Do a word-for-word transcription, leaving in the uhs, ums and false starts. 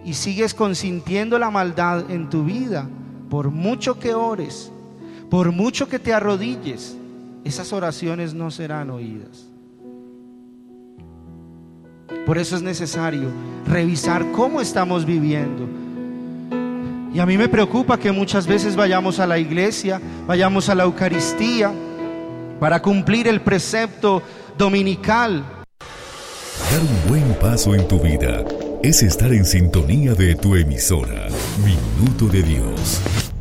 y sigues consintiendo la maldad en tu vida, por mucho que ores, por mucho que te arrodilles, esas oraciones no serán oídas. Por eso es necesario revisar cómo estamos viviendo. Y a mí me preocupa que muchas veces vayamos a la iglesia, vayamos a la Eucaristía para cumplir el precepto dominical. Dar un buen paso en tu vida es estar en sintonía de tu emisora, Minuto de Dios.